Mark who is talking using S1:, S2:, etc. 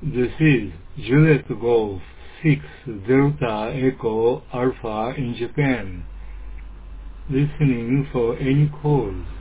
S1: This is Juliet Golf 6 Delta Echo Alpha in Japan. Listening for any calls.